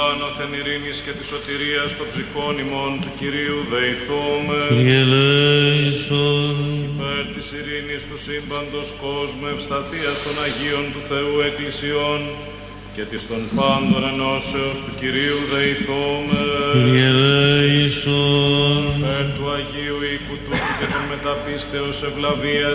Άνωθεν ειρήνης και της σωτηρίας των ψυχών ημών του Κυρίου δεηθούμε. Κύριε ελέησον. Υπέρ της ειρήνης του σύμπαντος κόσμου, ευσταθίας των Αγίων του Θεού Εκκλησιών και της των πάντων ενώσεως του Κυρίου δεηθούμε. Κύριε ελέησον. Υπέρ του Αγίου οίκου τούτου και των μεταπίστεως ευλαβίας